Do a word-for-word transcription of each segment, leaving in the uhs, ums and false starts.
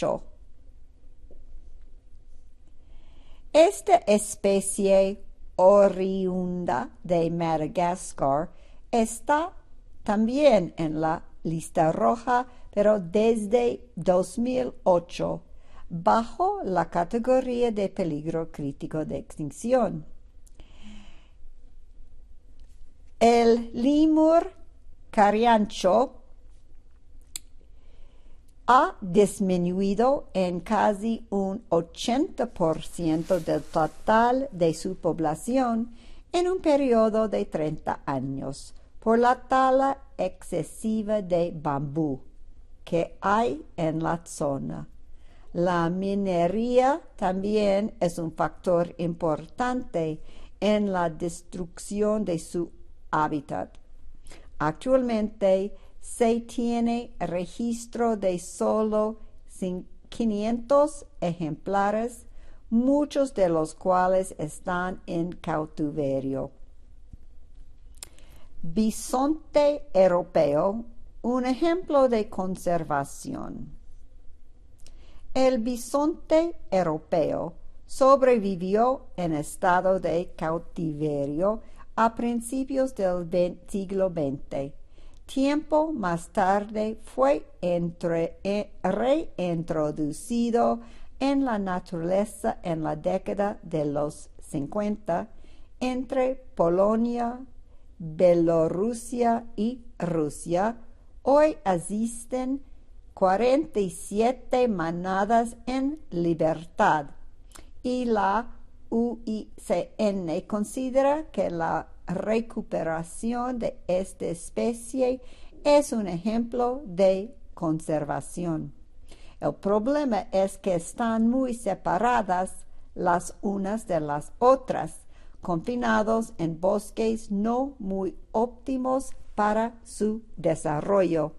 ocho. Esta especie oriunda de Madagascar está también en la lista roja, pero desde dos mil ocho, bajo la categoría de peligro crítico de extinción. El lémur cariancho ha disminuido en casi un ochenta por ciento del total de su población en un periodo de treinta años por la tala excesiva de bambú que hay en la zona. La minería también es un factor importante en la destrucción de su hábitat. Actualmente se tiene registro de solo quinientos ejemplares, muchos de los cuales están en cautiverio. Bisonte europeo, un ejemplo de conservación. El bisonte europeo sobrevivió en estado de cautiverio a principios del siglo veinte. Tiempo más tarde fue entre, eh, reintroducido en la naturaleza en la década de los cincuenta entre Polonia, Bielorrusia y Rusia. Hoy existen cuarenta y siete manadas en libertad y la U I C N considera que la recuperación de esta especie es un ejemplo de conservación. El problema es que están muy separadas las unas de las otras, confinados en bosques no muy óptimos para su desarrollo.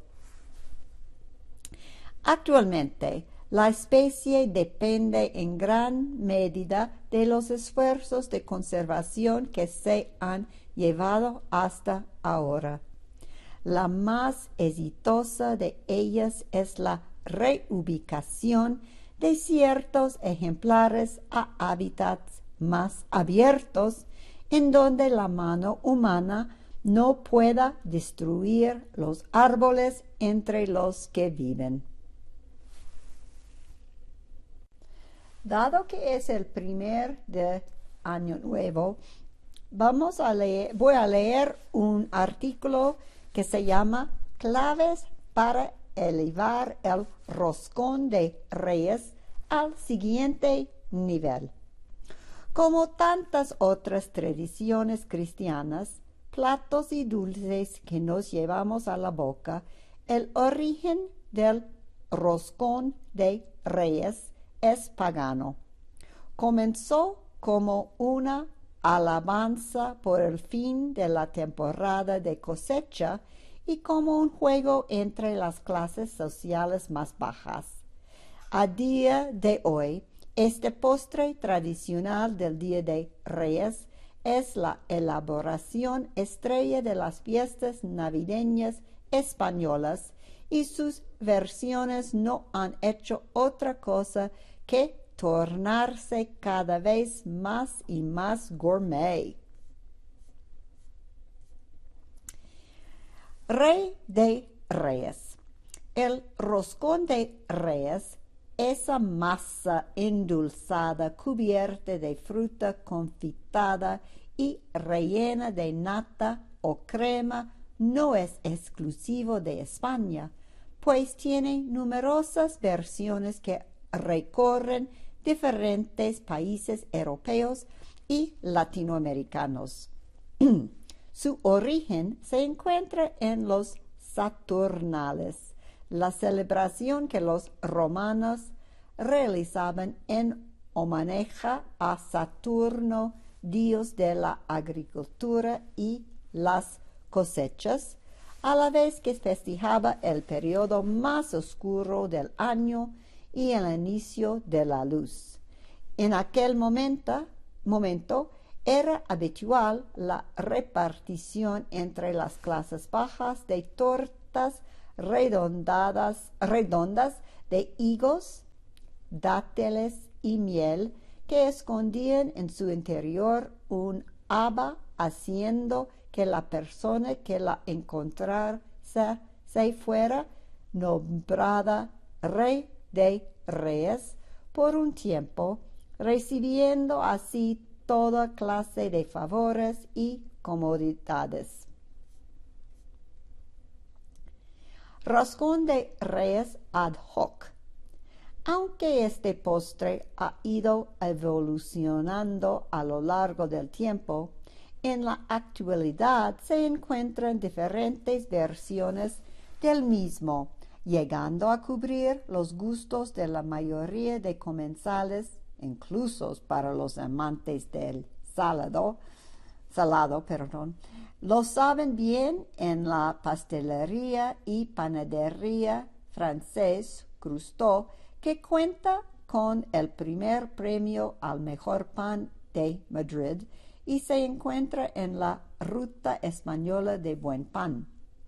Actualmente, la especie depende en gran medida de los esfuerzos de conservación que se han llevado hasta ahora. La más exitosa de ellas es la reubicación de ciertos ejemplares a hábitats más abiertos, en donde la mano humana no pueda destruir los árboles entre los que viven. Dado que es el primer de Año Nuevo, vamos a leer, voy a leer un artículo que se llama Claves para elevar el roscón de Reyes al siguiente nivel. Como tantas otras tradiciones cristianas, platos y dulces que nos llevamos a la boca, el origen del roscón de Reyes es pagano. Comenzó como una alabanza por el fin de la temporada de cosecha y como un juego entre las clases sociales más bajas. A día de hoy, este postre tradicional del Día de Reyes es la elaboración estrella de las fiestas navideñas españolas y sus versiones no han hecho otra cosa que tornarse cada vez más y más gourmet. Rey de Reyes. El roscón de Reyes, esa masa endulzada cubierta de fruta confitada y rellena de nata o crema, no es exclusivo de España, pues tiene numerosas versiones que recorren diferentes países europeos y latinoamericanos. Su origen se encuentra en los Saturnales, la celebración que los romanos realizaban en homenaje a Saturno, dios de la agricultura y las cosechas, a la vez que festejaba el periodo más oscuro del año y el inicio de la luz. En aquel momento, momento era habitual la repartición entre las clases bajas de tortas redondadas, redondas de higos dátiles y miel que escondían en su interior un haba, haciendo que la persona que la encontrase se fuera nombrada rey de reyes por un tiempo, recibiendo así toda clase de favores y comodidades. Roscón de Reyes ad hoc. Aunque este postre ha ido evolucionando a lo largo del tiempo, en la actualidad se encuentran diferentes versiones del mismo, llegando a cubrir los gustos de la mayoría de comensales, incluso para los amantes del salado, salado, perdón. Lo saben bien en la pastelería y panadería francés Crustau, que cuenta con el primer premio al mejor pan de Madrid y se encuentra en la Ruta Española de Buen Pan.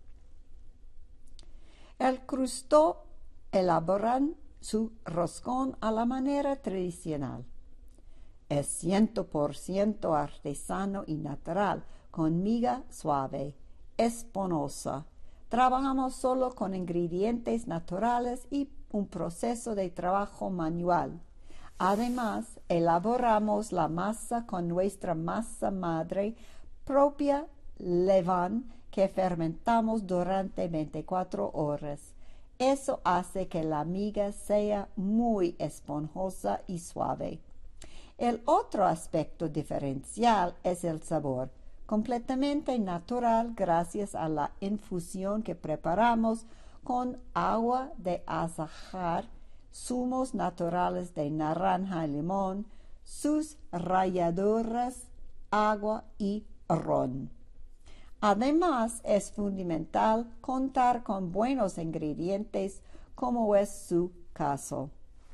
El Crustau elaboran su roscón a la manera tradicional. Es cien por ciento artesano y natural, con miga suave, esponjosa. Trabajamos solo con ingredientes naturales y un proceso de trabajo manual. Además, elaboramos la masa con nuestra masa madre propia, levain, que fermentamos durante veinticuatro horas. Eso hace que la miga sea muy esponjosa y suave. El otro aspecto diferencial es el sabor, completamente natural gracias a la infusión que preparamos con agua de azahar, zumos naturales de naranja y limón, sus ralladuras, agua y ron. Además, es fundamental contar con buenos ingredientes, como es su caso.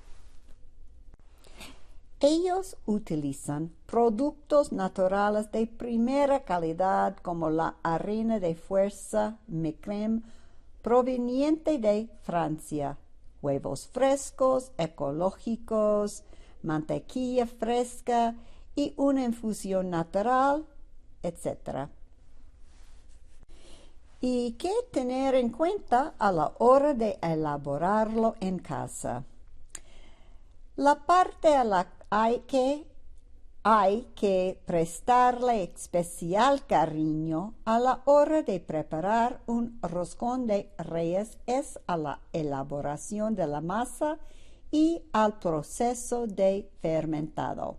Ellos utilizan productos naturales de primera calidad como la harina de fuerza Micrem proveniente de Francia, huevos frescos, ecológicos, mantequilla fresca y una infusión natural, etcétera. ¿Y qué tener en cuenta a la hora de elaborarlo en casa? La parte a la hay que, hay que prestarle especial cariño a la hora de preparar un roscón de reyes es a la elaboración de la masa y al proceso de fermentado.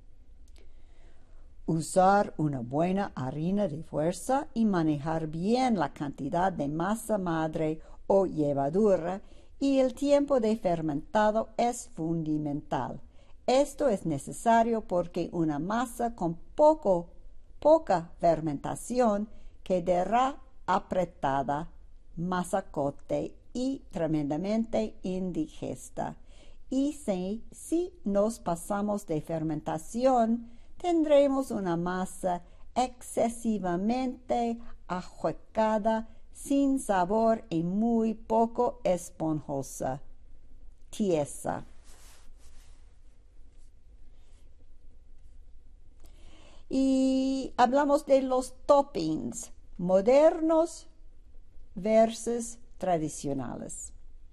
Usar una buena harina de fuerza y manejar bien la cantidad de masa madre o levadura y el tiempo de fermentado es fundamental. Esto es necesario porque una masa con poco, poca fermentación quedará apretada, masacote y tremendamente indigesta. Y si, si nos pasamos de fermentación, tendremos una masa excesivamente ahuecada, sin sabor y muy poco esponjosa, tiesa. Y hablamos de los toppings modernos versus tradicionales.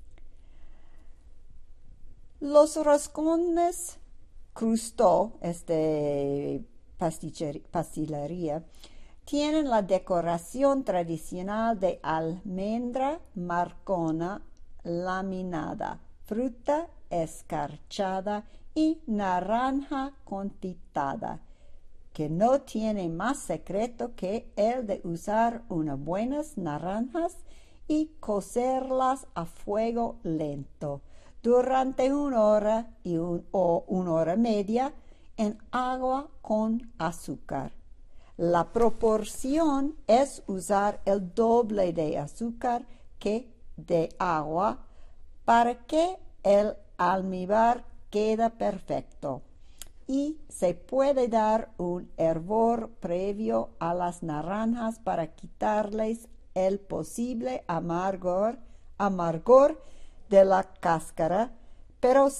Los roscones Crustau, este pastelería, tienen la decoración tradicional de almendra marcona laminada, fruta escarchada y naranja confitada, que no tiene más secreto que el de usar unas buenas naranjas y cocerlas a fuego lento durante una hora y un, o una hora media en agua con azúcar. La proporción es usar el doble de azúcar que de agua para que el almíbar quede perfecto. Y se puede dar un hervor previo a las naranjas para quitarles el posible amargor, amargor de la cáscara, pero